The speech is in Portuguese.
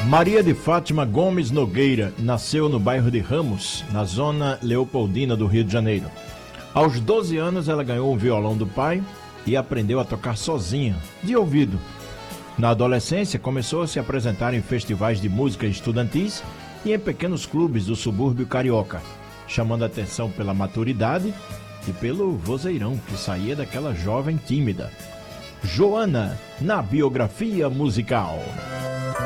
Maria de Fátima Gomes Nogueira nasceu no bairro de Ramos, na zona leopoldina do Rio de Janeiro. Aos 12 anos, ela ganhou um violão do pai e aprendeu a tocar sozinha, de ouvido. Na adolescência, começou a se apresentar em festivais de música estudantis e em pequenos clubes do subúrbio carioca, chamando a atenção pela maturidade e pelo vozeirão que saía daquela jovem tímida. Joana, na biografia musical.